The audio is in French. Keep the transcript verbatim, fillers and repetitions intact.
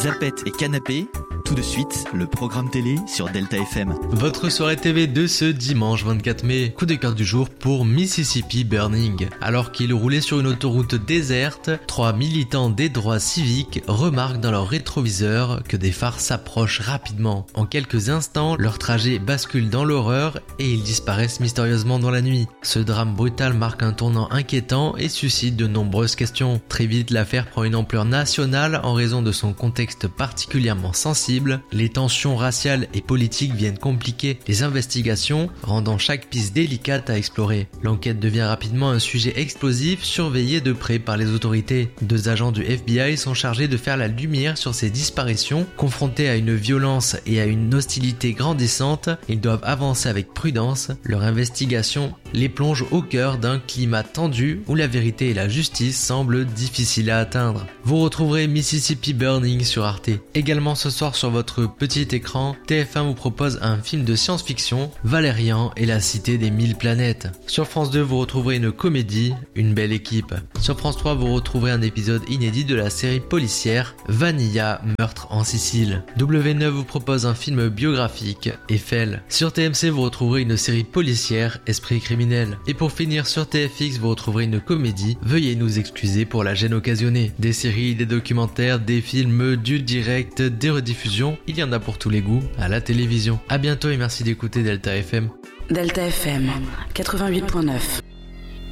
Zapette et Canapé. Tout de suite, le programme télé sur Delta F M. Votre soirée T V de ce dimanche vingt-quatre mai. Coup de cœur du jour pour Mississippi Burning. Alors qu'il roulait sur une autoroute déserte, trois militants des droits civiques remarquent dans leur rétroviseur que des phares s'approchent rapidement. En quelques instants, leur trajet bascule dans l'horreur et ils disparaissent mystérieusement dans la nuit. Ce drame brutal marque un tournant inquiétant et suscite de nombreuses questions. Très vite, l'affaire prend une ampleur nationale en raison de son contexte particulièrement sensible. Les tensions raciales et politiques viennent compliquer les investigations, rendant chaque piste délicate à explorer. L'enquête devient rapidement un sujet explosif, surveillé de près par les autorités. Deux agents du F B I sont chargés de faire la lumière sur ces disparitions. Confrontés à une violence et à une hostilité grandissante, ils doivent avancer avec prudence. Leur investigation les plonge au cœur d'un climat tendu où la vérité et la justice semblent difficiles à atteindre. Vous retrouverez Mississippi Burning sur Arte. Également ce soir sur votre petit écran, T F un vous propose un film de science-fiction, Valérian et la cité des mille planètes. Sur France deux, vous retrouverez une comédie, Une belle équipe. Sur France trois, vous retrouverez un épisode inédit de la série policière, Vanilla, meurtre en Sicile. W neuf vous propose un film biographique, Eiffel. Sur T M C, vous retrouverez une série policière, Esprit criminel. Et pour finir, sur T F X, vous retrouverez une comédie, Veuillez nous excuser pour la gêne occasionnée. Des séries, des documentaires, des films, du direct, des rediffusions, il y en a pour tous les goûts à la télévision. À bientôt et merci d'écouter Delta F M. Delta F M quatre-vingt-huit virgule neuf.